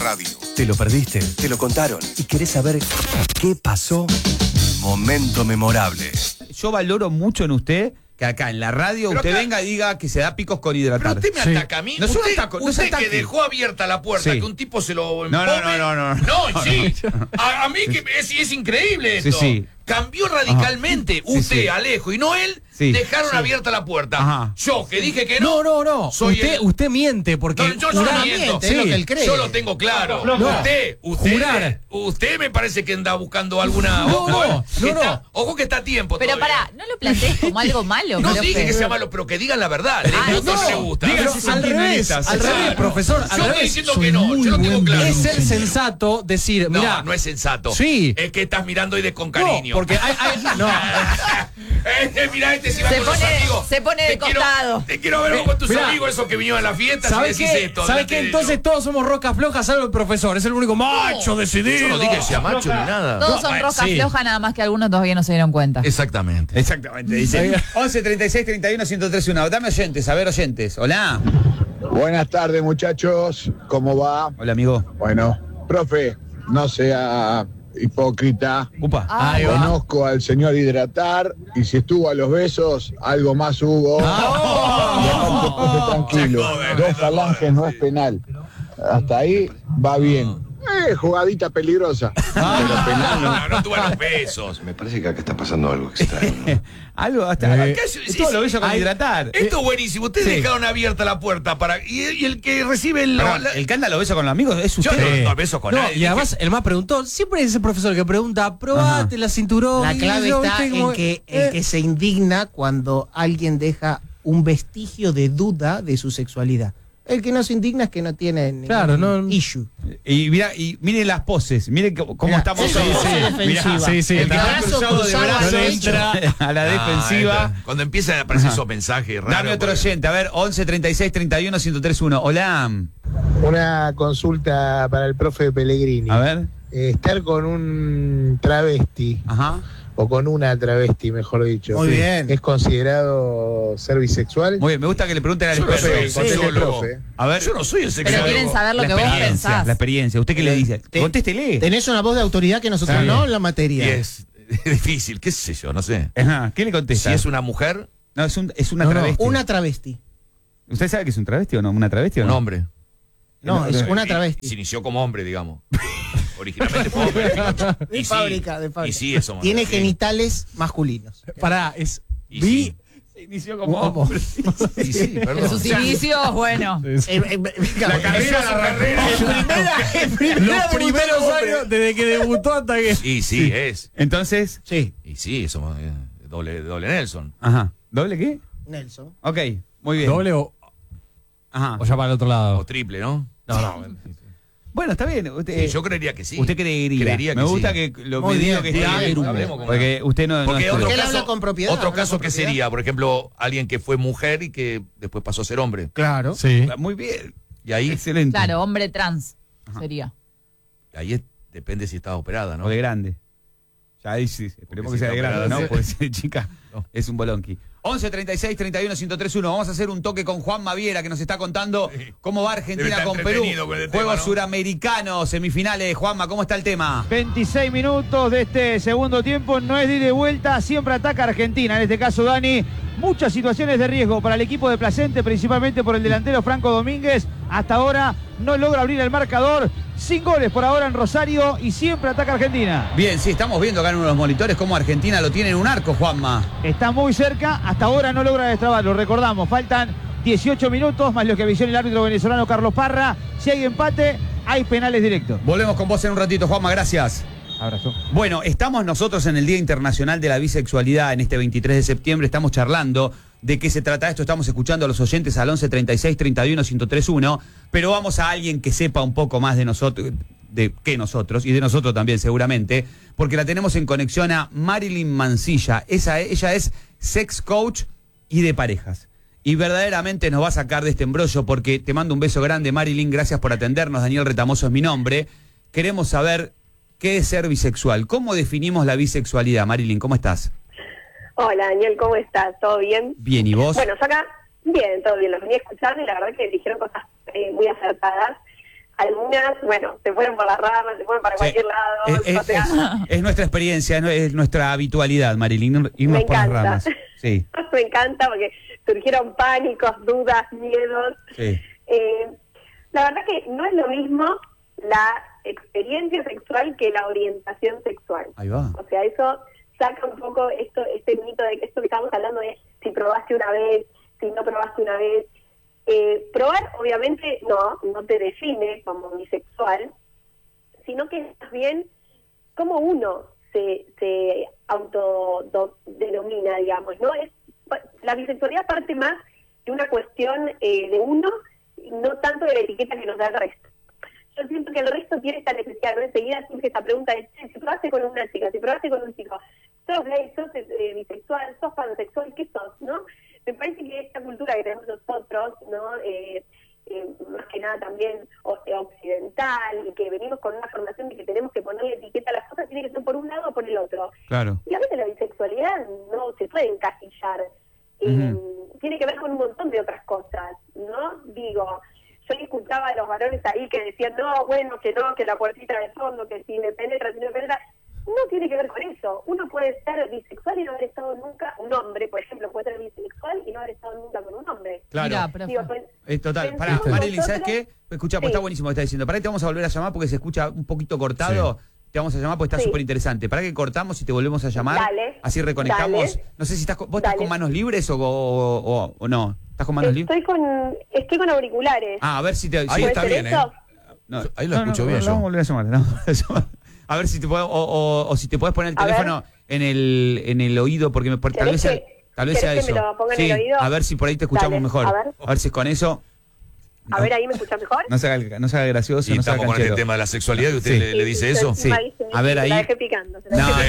radio. ¿Te lo perdiste? Te lo contaron. ¿Y querés saber qué pasó? Momento memorable. Yo valoro mucho en usted que acá en la radio Pero usted acá- venga y diga que se da picos con hidratar. Pero usted me ataca a mí. No, yo no usted ataco, no usted se ataque. que dejó abierta la puerta, Sí. que un tipo se lo No, empome. no. No, sí. A mí que es increíble esto. Sí. Cambió radicalmente. Sí, Usted, sí. Alejo, y no él, Sí. dejaron abierta la puerta. Ajá. Yo, que dije que no. No. Soy Usted miente porque No, yo no jurar- miento. es lo que él cree. Yo lo tengo claro. No. Usted, usted me parece que anda buscando alguna. No, Ojo que está a tiempo. Pero todavía. pará, no lo plantees como algo malo. No profe. dije que sea malo, pero que digan la verdad. Le gusta o no le gusta. Diga Pero si al son revés, kirchneristas. al revés, profesor, al Yo estoy revés. diciendo que no, yo lo tengo claro. Es ser sensato decir, No, mira, no es sensato. Sí. Es que estás mirando y con no, cariño. porque no. Mirá, si va Se con los pone- amigos. se pone de Te quiero- costado. Te quiero ver con tus Mirá. amigos, esos que vinieron a la fiesta. ¿Sabes si decís qué? esto, ¿Sabes delante qué? de Entonces ellos. todos somos rocas flojas, salvo el profesor. Es el único macho decidido. Yo no dije que sea macho ni nada. Todos son rocas sí. flojas, nada más que algunos todavía no se dieron cuenta. Exactamente. Exactamente, dice 11 36 31 1031. Dame oyentes, a ver oyentes. Hola. Buenas tardes, muchachos. ¿Cómo va? Hola, amigo. Bueno, profe, no sea hipócrita. Upa. Ay, Conozco al señor Hidratar y si estuvo a los besos, algo más hubo. Y aparte, profe, tranquilo. Se jode, Dos se falanges no es penal. Hasta ahí va bien. Jugadita peligrosa. Pero penal no. No tuve los besos. Me parece que acá está pasando algo extraño. Algo hasta. Acá sí, Todo sí, lo beso con hay- hidratar. Esto es buenísimo. Ustedes Sí. dejaron abierta la puerta para. Y el que recibe el. Perdón, el que anda lo beso con los amigos es Yo usted. no beso con No, nadie. y además el más preguntó, siempre es ese profesor que pregunta, probate la cinturón. La y clave yo, está ¿viste? Como, en que se indigna cuando alguien deja un vestigio de duda de su sexualidad. El que no se indigna es que no tiene ningún Claro, no- issue. Y mira, y miren las poses, miren cómo Mirá, estamos esa todos. pose defensiva. Mirá, sí, el que está brazo cruzado de cruzado brazos al entra a la defensiva. Cuando empiezan a aparecer esos mensajes raros. Dame otro porque- oyente, a ver, 11 36 31 1031. Hola. Una consulta para el profe Pellegrini. A ver. Estar con un travesti, Ajá. o con una travesti, mejor dicho. Muy bien. ¿Es considerado ser bisexual? Muy bien, me gusta que le pregunten al Yo no soy experto. el Conteste, sexólogo. profe. A ver. Yo no soy el Pero sexólogo. quieren saber lo La que vos experiencia, pensás. la experiencia. ¿Usted qué le dice? Contéstele. Tenés una voz de autoridad que nosotros Está no bien. en la Y materia. es difícil, qué sé yo, no sé. Ajá. ¿Qué le contesta? Si es una mujer, No, es una No, no, travesti. una travesti. ¿Usted sabe que es un travesti o no? ¿Una travesti o un no? hombre. No, es una Se travesti. inició como hombre, digamos. Originalmente fue hombre. De Y sí, fábrica, de fábrica. Y sí, eso. Tiene sí. genitales masculinos. Pará, es Y vi. sí. Se inició como hombre. Y sí, En perdón. sus inicios, bueno. La carrera. Los primeros años desde que debutó hasta que. Y sí, es. Entonces. Sí, Y sí, somos doble Nelson. Ajá. ¿Doble qué? Nelson. Ok, muy bien. ¿Doble Ajá. o ya para el otro O lado? triple, ¿no? No. Bueno, está bien. Usted, Sí, yo creería que sí. usted creería. Me gusta sí. que lo Muy medido bien, que muy está. bien. Hablemos con Porque usted no. Porque no otro Él caso, habla con propiedad, otro habla caso con que propiedad. sería, por ejemplo, alguien que fue mujer y que después pasó a ser hombre. Claro. Sí. Muy bien. Y ahí, Excelente. Claro, hombre trans sería. depende si estaba operada, ¿no? O de grande. Ya ahí sí. Esperemos Porque que sea si de está grande, ¿no? operada, Porque si es chica No. es un bolonqui. 11 36 31 1031. Vamos a hacer un toque con Juan Maviera que nos está contando cómo va Debe Argentina estar con Perú. entretenido con el tema, Juegos ¿no? suramericanos, semifinales. Juanma, ¿cómo está el tema? 26 minutos de este segundo tiempo, no es de ida y vuelta, siempre ataca Argentina. En este caso, Dani, muchas situaciones de riesgo para el equipo de Placente, principalmente por el delantero Franco Domínguez. Hasta ahora no logra abrir el marcador. Sin goles por ahora en Rosario y siempre ataca Argentina. Bien, sí, estamos viendo acá en uno de los monitores cómo Argentina lo tiene en un arco, Juanma. Está muy cerca, hasta ahora no logra destrabarlo. Recordamos, faltan 18 minutos, más lo que avisó el árbitro venezolano Carlos Parra. Si hay empate, hay penales directos. Volvemos con vos en un ratito, Juanma, gracias. Abrazo. Bueno, estamos nosotros en el Día Internacional de la Bisexualidad, en este 23 de septiembre, estamos charlando de qué se trata esto, estamos escuchando a los oyentes al 11 36 31 1031, pero vamos a alguien que sepa un poco más de nosotros, de que nosotros, y de nosotros también seguramente, porque la tenemos en conexión a Marilyn Mancilla. Ella es sex coach y de parejas. Y verdaderamente nos va a sacar de este embrollo, porque te mando un beso grande, Marilyn, gracias por atendernos, Daniel Retamoso es mi nombre. Queremos saber qué es ser bisexual. ¿Cómo definimos la bisexualidad? Marilyn, ¿cómo estás? Hola Daniel, ¿cómo estás? ¿Todo bien? Bien, ¿y vos? Bueno, yo acá, bien, todo bien, los venía escuchando y la verdad que dijeron cosas muy acertadas. algunas, bueno, se fueron por las ramas, se fueron para cualquier lado. Es nuestra experiencia, es nuestra habitualidad, Marilyn, irnos por las ramas. Sí. Me encanta porque surgieron pánicos, dudas, miedos. Sí. La verdad que no es lo mismo la experiencia sexual que la orientación sexual. Ahí va. O sea, eso saca un poco este mito de que esto que estamos hablando de si probaste una vez, si no probaste una vez. Probar, obviamente, no te define como bisexual, sino que más bien cómo uno se autodenomina, digamos, ¿no? La bisexualidad parte más de una cuestión de uno, no tanto de la etiqueta que nos da el resto. Yo siento que el resto tiene esta necesidad, ¿no? Enseguida surge esta pregunta de si probaste con una chica, si probaste con un chico, sos gay, sos bisexual, sos pansexual, ¿qué sos, no? Me parece que esta cultura que tenemos nosotros, ¿no? Más que nada también occidental, y que venimos con una formación de que tenemos que ponerle etiqueta a las cosas, tiene que ser por un lado o por el otro. Claro. Y a veces la bisexualidad no se puede encasillar. Tiene que ver con un montón de otras cosas, ¿no? Digo, yo escuchaba a los varones ahí que decían, no, bueno, que no, que la puertita de fondo, que si me penetra, si no me penetra. No tiene que ver con eso. Uno puede ser bisexual y no haber estado nunca, un hombre, por ejemplo, puede ser bisexual y no haber estado nunca con un hombre. Claro. Mira, Digo, Total. Pará, Marilyn, ¿sabes qué? Escucha, pues está buenísimo lo que estás diciendo. Pará, te vamos a volver a llamar porque se escucha un poquito cortado. Sí. Te vamos a llamar porque está súper interesante. Pará que cortamos y te volvemos a llamar. Dale. Así reconectamos. Dale. No sé si vos estás con manos libres o no. ¿Estás con manos libres? Estoy con auriculares. A ver si te... Ahí está bien, No, ahí lo escucho bien yo. Vamos a volver a llamar. A ver si te puedo, o si te puedes poner el teléfono en el oído, porque tal vez sea eso. Me lo ponga en el oído? A ver si por ahí te escuchamos mejor. A ver si con eso. A ver, ahí me escuchas mejor. No se haga gracioso. Y no se haga estamos con canchero. el tema de la sexualidad y usted le dice eso. Sí. A ver, ahí. La dejé picando.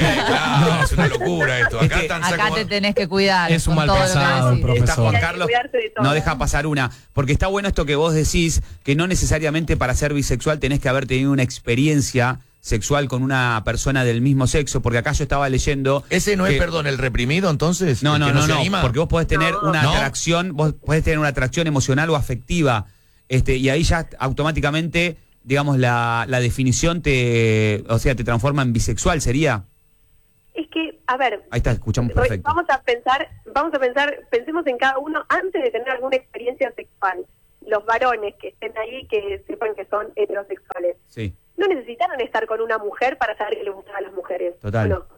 No, es una locura esto. Acá te tenés que cuidar. Es un con mal todo pensado, lo que decís. Está Juan Carlos, de no deja pasar una. Porque está bueno esto que vos decís, que no necesariamente para ser bisexual tenés que haber tenido una experiencia sexual con una persona del mismo sexo, porque acá yo estaba leyendo... ¿Ese no es, perdón, el reprimido entonces? No, se anima? porque vos podés tener atracción, vos podés tener una atracción emocional o afectiva, y ahí ya automáticamente, digamos, la definición te transforma en bisexual, ¿sería? Es que, a ver... Ahí está, escuchamos perfecto. Vamos a pensar, pensemos en cada uno antes de tener alguna experiencia sexual. Los varones que estén ahí, que sepan que son heterosexuales. Sí. No necesitaron estar con una mujer para saber que le gustaban las mujeres. Total. ¿No?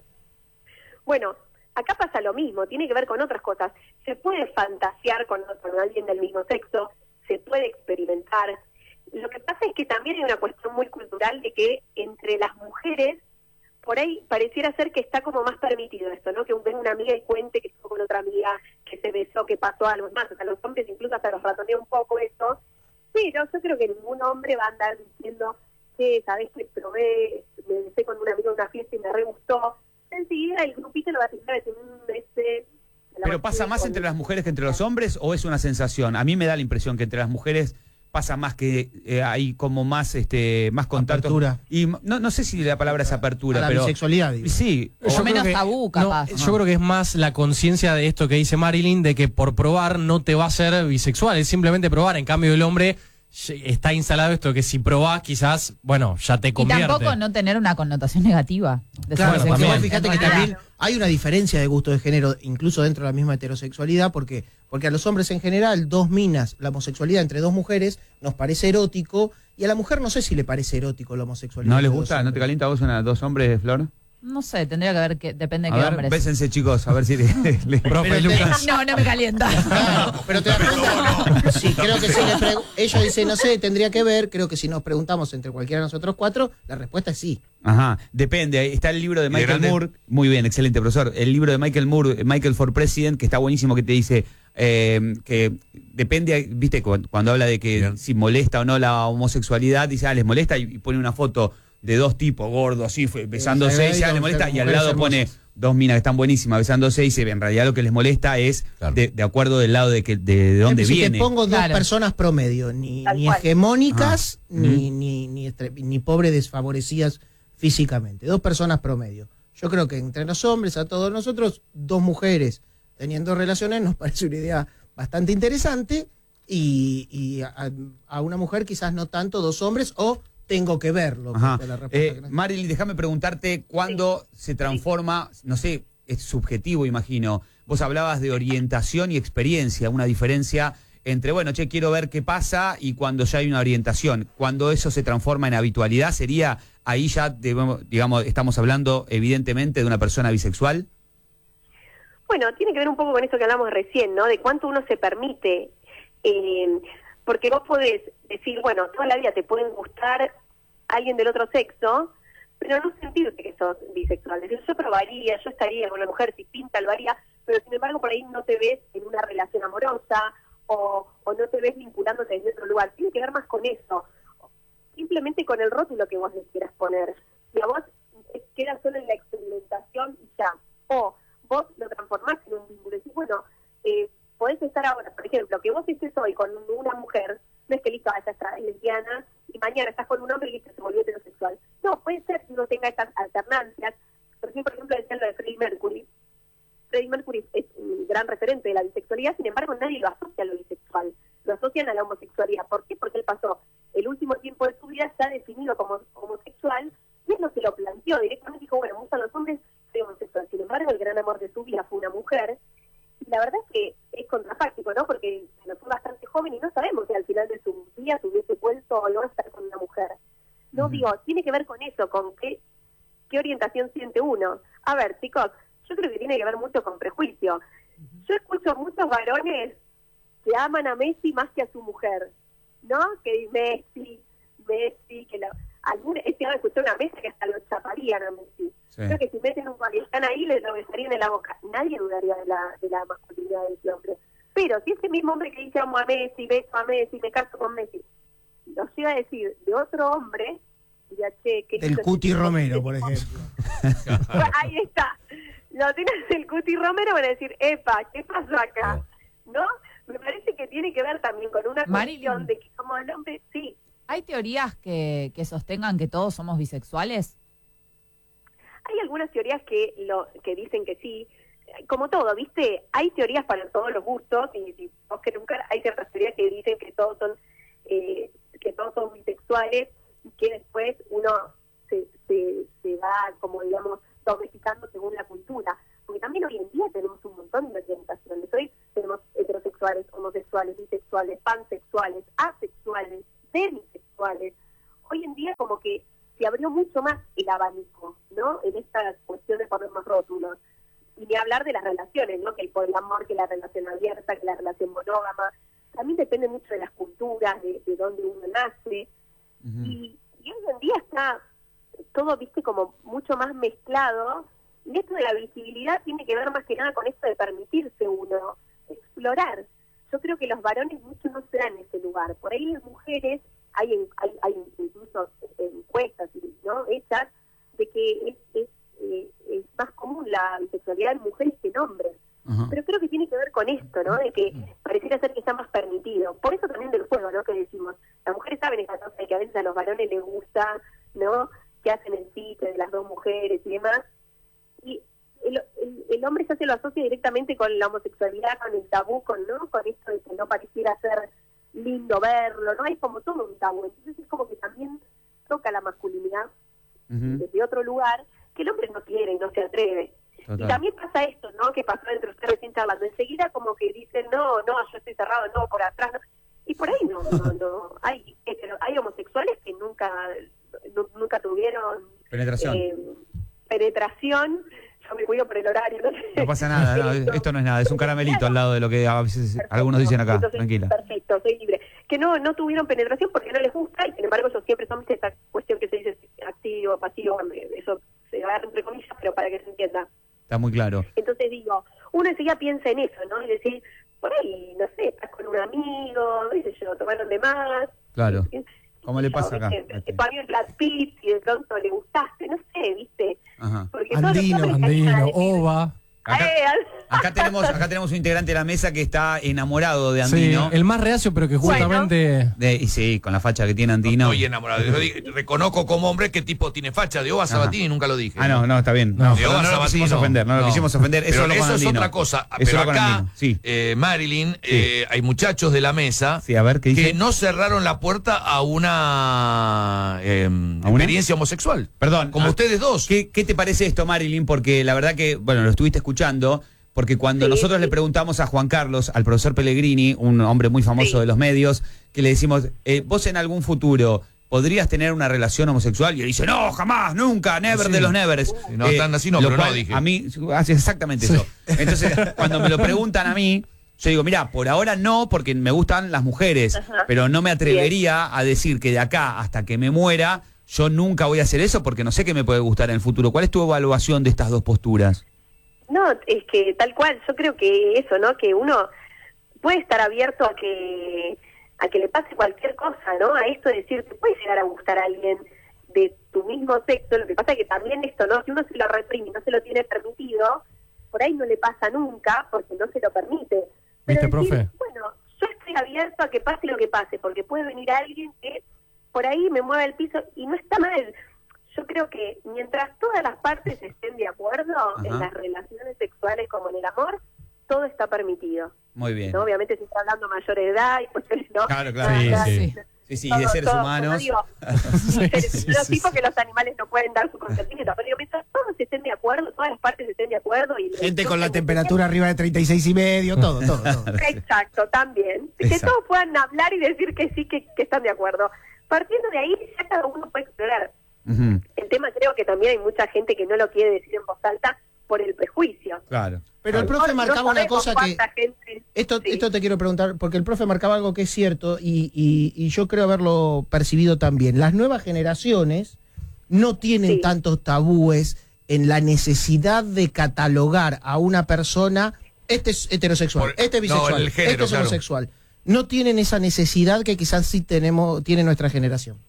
Bueno, acá pasa lo mismo, tiene que ver con otras cosas. Se puede fantasear con alguien del mismo sexo, se puede experimentar. Lo que pasa es que también hay una cuestión muy cultural de que entre las mujeres, por ahí pareciera ser que está como más permitido esto, ¿no? Que venga una amiga y cuente que estuvo con otra amiga, que se besó, que pasó algo. Es más, o sea, los hombres incluso hasta los ratonea un poco eso. Pero yo creo que ningún hombre va a andar diciendo... sabés que probé, me besé con una amiga en una fiesta y me re gustó. Enseguida el grupito lo va a tener en un besé. ¿Pero pasa más entre las mujeres que entre los hombres o es una sensación? A mí me da la impresión que entre las mujeres pasa más que hay como más más contacto. Apertura. Y no sé si la palabra es apertura, a la pero bisexualidad, digo. sí, O menos tabú, capaz. Yo creo que es más la conciencia de esto que dice Marilyn, de que por probar no te va a ser bisexual, es simplemente probar. En cambio el hombre está instalado esto que si probás quizás, bueno, ya te convierte. Y tampoco no tener una connotación negativa. Claro, ser porque sexual. fíjate que también hay una diferencia de gusto de género, incluso dentro de la misma heterosexualidad, porque a los hombres en general, dos minas, la homosexualidad entre dos mujeres, nos parece erótico, y a la mujer no sé si le parece erótico la homosexualidad. ¿No les gusta? ¿No te calienta a vos dos hombres, Flor? No sé, tendría que ver, depende de A qué ver, hombres. bésense, chicos, a ver si Profe Lucas. No me calienta. Claro, pero te das cuenta. Sí, creo que si ella dice, no sé, tendría que ver. Creo que si nos preguntamos entre cualquiera de nosotros cuatro, la respuesta es sí. Ajá, depende. Ahí está el libro de Michael Moore. Muy bien, excelente, profesor. El libro de Michael Moore, Michael for President, que está buenísimo, que te dice que depende, viste, cuando habla de que si molesta o no la homosexualidad, dice, les molesta y pone una foto de dos tipos gordos así besándose, y les molesta, y al lado pone dos minas que están buenísimas besándose, y dice, en realidad lo que les molesta es de acuerdo del lado de dónde si viene. te pongo dos personas promedio, ni hegemónicas, ni pobres desfavorecidas físicamente, dos personas promedio. Yo creo que entre los hombres, a todos nosotros, dos mujeres teniendo relaciones nos parece una idea bastante interesante, y a una mujer quizás no tanto, 2 hombres, o tengo que verlo. Ajá. La respuesta que- Marilyn, déjame preguntarte cuándo se transforma, no sé, es subjetivo, imagino. Vos hablabas de orientación y experiencia, una diferencia entre, bueno, che, quiero ver qué pasa y cuando ya hay una orientación. Cuando eso se transforma en habitualidad, ¿sería ahí ya, digamos, estamos hablando evidentemente de una persona bisexual? Bueno, tiene que ver un poco con esto que hablamos recién, ¿no? De cuánto uno se permite. Porque vos podés decir, bueno, toda la vida te pueden gustar alguien del otro sexo, pero no sentirte que sos bisexual. Es decir, yo probaría, yo estaría con una mujer, si pinta lo haría, pero sin embargo por ahí no te ves en una relación amorosa o no te ves vinculándote en otro lugar. Tiene que ver más con eso. Simplemente con el rótulo que vos les quieras poner. Si a vos queda solo en la experimentación y ya. O vos lo transformás en un vínculo. Y decís, bueno, podés estar ahora, por ejemplo, que vos estés hoy con una mujer, no es que listo, ya está lesbiana, y mañana estás con un hombre y listo, se volvió heterosexual. No, puede ser que uno tenga estas alternancias. Por ejemplo, decía lo de Freddie Mercury. Freddie Mercury es un gran referente de la bisexualidad, sin embargo nadie lo asocia a lo bisexual, lo asocian a la homosexualidad. ¿Por qué? Porque él pasó el último tiempo de su vida ya definido como homosexual, y él no se lo planteó, directamente dijo, bueno, me gustan los hombres, soy homosexual. Sin embargo, el gran amor de su vida fue una mujer, y la verdad es que es contrafáctico, ¿no? Porque se nos fue bastante joven y no sabemos si al final de su vida se hubiese vuelto o no a estar con una mujer. No, digo, tiene que ver con eso, con qué orientación siente uno. A ver, chicos, yo creo que tiene que ver mucho con prejuicio. Yo escucho muchos varones que aman a Messi más que a su mujer, ¿no? Que Messi, que este año escuché una mesa que hasta lo chaparían a Messi. Sí. Creo que si meten un están ahí, les lo besarían en la boca. Nadie dudaría de la masculinidad de ese hombre. Pero si ese mismo hombre que dice amo a Messi, beso a Messi, me caso con Messi, lo llega a decir de otro hombre, diría, che, ¿qué Del Cuti Romero, por ejemplo. Ahí está. Lo tienes del Cuti Romero, van a decir, epa, ¿qué pasó acá? ¿No? Me parece que tiene que ver también con una cuestión de que como el hombre, sí. ¿Hay teorías que sostengan que todos somos bisexuales? Hay algunas teorías que dicen que sí. Como todo, ¿viste? Hay teorías para todos los gustos y si vos querés buscar, hay ciertas teorías que dicen que todos son bisexuales y que después uno se va, como digamos, domesticando según la cultura. Porque también hoy en día tenemos un montón de orientaciones. Hoy tenemos heterosexuales, homosexuales, bisexuales, pansexuales, asexuales, demisexuales. Hoy en día como que se abrió mucho más el abanico, ¿no? En estas cuestiones de poner más rótulos. Y ni hablar de las relaciones, ¿no? Que el poliamor, que la relación abierta, que la relación monógama. También depende mucho de las culturas, de dónde uno nace. Y hoy en día está todo, viste, como mucho más mezclado. Y esto de la visibilidad tiene que ver más que nada con esto de permitirse uno explorar. Yo creo que los varones mucho no se dan ese lugar. Por ahí las mujeres, hay incluso encuestas, ¿no? Hechas de que es más común la bisexualidad en mujeres que en hombres. Pero creo que tiene que ver con esto, ¿no? De que pareciera ser que está más permitido. Por eso también del juego, ¿no? Que decimos, las mujeres saben esa cosa de que a veces a los varones les gusta, ¿no? Que hacen el sitio de las dos mujeres y demás. Y el hombre ya se lo asocia directamente con la homosexualidad, con el tabú, ¿no? Con esto de que no pareciera ser lindo verlo, ¿no? Hay como todo un tabú. Entonces es como que también toca la masculinidad desde otro lugar que el hombre no quiere y no se atreve. Total. Y también pasa esto, ¿no? Que pasó entre ustedes recién charlando. Enseguida como que dicen, no, yo estoy cerrado, no, por atrás, no. Y por ahí no. Hay homosexuales que nunca tuvieron penetración. Yo me cuido por el horario, no sé. No pasa nada, no, esto no es nada, es un caramelito al lado de lo que a veces algunos dicen acá. Entonces, tranquila. Perfecto, soy libre. Que no tuvieron penetración porque no les gusta y sin embargo ellos siempre son esta cuestión que se dice activo, pasivo, eso se va a dar entre comillas, pero para que se entienda. Está muy claro. Entonces digo, uno enseguida piensa en eso, ¿no? Es decir, por ahí, no sé, estás con un amigo, dice yo, tomaron de más. Claro. ¿Cómo le pasa acá? Parió el Brad Pitt y de pronto le gustaste, no sé, ¿viste? Ajá. Porque Andino, Ova. Acá, Acá tenemos un integrante de la mesa que está enamorado de Andino. Sí, el más reacio, pero que justamente... Y sí, con la facha que tiene Andino. No estoy enamorado. Reconozco como hombre qué tipo tiene facha. De Ova Sabatini nunca lo dije. No, está bien. No, De Ova lo quisimos ofender, no lo quisimos ofender. Pero Eso eso es Andino. otra cosa. Eso Pero con acá, Andino. Sí. Marilyn, hay muchachos de la mesa Sí, a ver, ¿qué dice? que no cerraron la puerta a una experiencia homosexual. Perdón. Como ustedes dos. ¿Qué te parece esto, Marilyn? Porque la verdad que, bueno, lo estuviste escuchando, porque cuando nosotros le preguntamos a Juan Carlos, al profesor Pellegrini, un hombre muy famoso de los medios, que le decimos, vos en algún futuro podrías tener una relación homosexual, y él dice, no, jamás, nunca, never de los nevers. No están así, no, lo pero cual no dije. A mí hace exactamente eso. Entonces, cuando me lo preguntan a mí, yo digo, mira, por ahora no, porque me gustan las mujeres, pero no me atrevería a decir que de acá hasta que me muera, yo nunca voy a hacer eso porque no sé qué me puede gustar en el futuro. ¿Cuál es tu evaluación de estas dos posturas? No, es que tal cual, yo creo que eso, ¿no? Que uno puede estar abierto a que le pase cualquier cosa, ¿no? A esto de decir, te puede llegar a gustar a alguien de tu mismo sexo, lo que pasa es que también esto, ¿no? Si uno se lo reprime y no se lo tiene permitido, por ahí no le pasa nunca porque no se lo permite. ¿Viste, Pero profe? decir, bueno, yo estoy abierto a que pase lo que pase, porque puede venir alguien que por ahí me mueva el piso y no está mal. Yo creo que mientras todas las partes estén de acuerdo en las relaciones sexuales como en el amor, todo está permitido. Muy bien. ¿No? Obviamente se está hablando mayor de edad y cuestiones, ¿no? Claro. Sí, y de Todo, seres humanos. No digo, los tipos que los animales no pueden dar su consentimiento, pero digo, mientras todos estén de acuerdo, todas las partes estén de acuerdo. Y Gente con la temperatura arriba de 36,5, todo. Exacto, también. Que Exacto. todos puedan hablar y decir que sí, que están de acuerdo. Partiendo de ahí, ya cada uno puede explorar. El tema creo que también hay mucha gente que no lo quiere decir en voz alta por el prejuicio. Claro. Pero el profe marcaba una cosa que... Gente... Esto te quiero preguntar, porque el profe marcaba algo que es cierto y yo creo haberlo percibido también. Las nuevas generaciones no tienen tantos tabúes en la necesidad de catalogar a una persona, este es heterosexual, este es bisexual, el género, este es homosexual. No tienen esa necesidad que quizás sí tiene nuestra generación.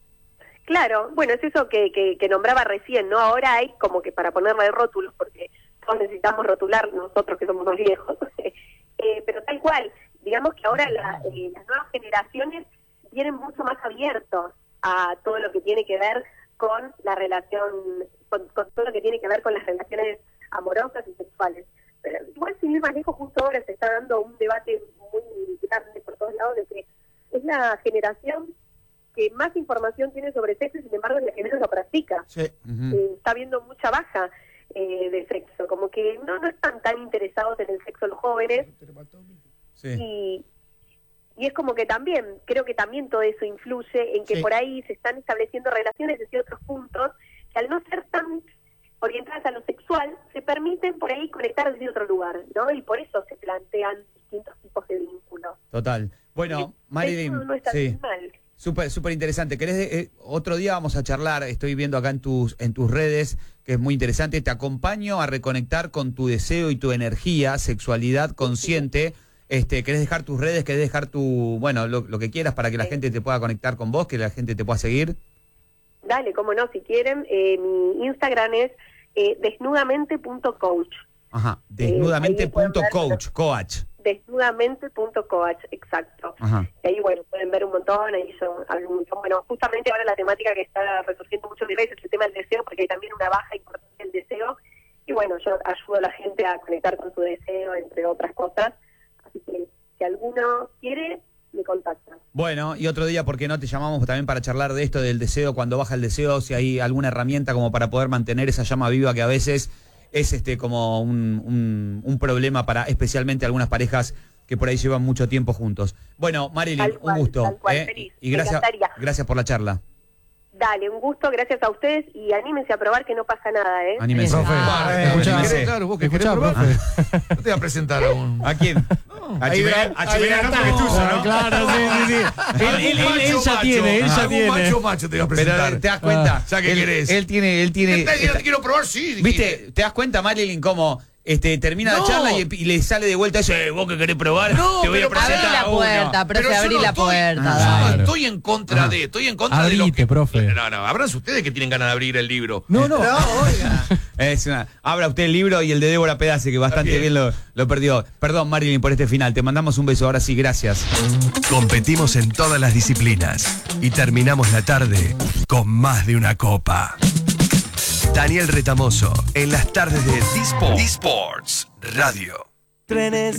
Claro, bueno, es eso que nombraba recién, ¿no? Ahora hay como que para ponerle rótulos, porque todos necesitamos rotular nosotros que somos más viejos, pero tal cual, digamos que ahora las nuevas generaciones vienen mucho más abiertos a todo lo que tiene que ver con la relación, con todo lo que tiene que ver con las relaciones amorosas y sexuales. Pero igual, sin ir más lejos, justo ahora se está dando un debate muy grande por todos lados de que es la generación que más información tiene sobre sexo y sin embargo es la que menos lo practica. Está habiendo mucha baja de sexo, como que no están tan interesados en el sexo los jóvenes. Y es como que también, creo que también todo eso influye en que por ahí se están estableciendo relaciones desde otros puntos que al no ser tan orientadas a lo sexual, se permiten por ahí conectar desde otro lugar, ¿no? Y por eso se plantean distintos tipos de vínculos. Total. Bueno, Marilyn, no está tan mal. Súper interesante. ¿Querés otro día vamos a charlar? Estoy viendo acá en tus redes que es muy interesante. Te acompaño a reconectar con tu deseo y tu energía, sexualidad consciente. ¿Querés dejar tus redes? ¿Querés dejar lo que quieras para que la gente te pueda conectar con vos, que la gente te pueda seguir? Dale, cómo no, si quieren. Mi Instagram es desnudamente.coach. Ajá, desnudamente.coach. Desnudamente.coach, exacto. Y ahí, bueno, pueden ver un montón, ahí bueno, justamente ahora la temática que está resurgiendo mucho de veces es el tema del deseo, porque hay también una baja importancia del deseo, y bueno, yo ayudo a la gente a conectar con su deseo, entre otras cosas, así que si alguno quiere, me contacta. Bueno, y otro día, ¿por qué no te llamamos también para charlar de esto, del deseo, cuando baja el deseo, si hay alguna herramienta como para poder mantener esa llama viva que a veces es como un problema para especialmente algunas parejas que por ahí llevan mucho tiempo juntos. Bueno, Marilyn, un gusto. Feliz. Y gracias por la charla. Dale, un gusto, gracias a ustedes y anímense a probar que no pasa nada, ¿eh? Anímense. Claro, vos que querés probar. No te voy a presentar a un... ¿A quién? A Chimena, no, porque es tuyo, ¿no? Claro, sí. Él ya tiene. Macho te voy a presentar. Pero te das cuenta. Ya que querés. Él tiene. Te quiero probar, sí. ¿Viste? ¿Te das cuenta, Marilyn, cómo termina la charla y le sale de vuelta eso, vos que querés probar, No, te voy a pero presentar Abrí la a uno. puerta, profe, Pero yo abrí no la estoy- puerta. Yo dale. no estoy en contra de, estoy en contra de lo Abrite, que... profe. No, abranse ustedes que tienen ganas de abrir el libro. No. oiga. Abra usted el libro y el de Débora Pedace, que bastante bien lo perdió. Perdón, Marilyn, por este final. Te mandamos un beso. Ahora sí, gracias. Competimos en todas las disciplinas y terminamos la tarde con más de una copa. Daniel Retamoso en las tardes de D-Sports Radio.